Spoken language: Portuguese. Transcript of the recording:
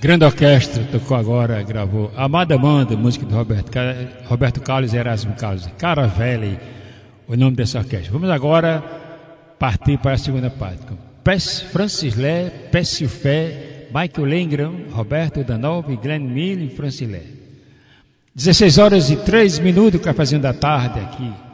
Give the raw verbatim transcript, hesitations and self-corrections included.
Grande orquestra tocou agora, gravou Amada Amanda, música do Roberto, Roberto Carlos e Erasmo Carlos. Caravelli, o nome dessa orquestra. Vamos agora partir para a segunda parte. Francis Lé, Pécio Fé, Michael Lengram, Roberto Danove, Glenn Miller e Francis Lé. dezesseis horas e três minutos, cafezinho da tarde aqui.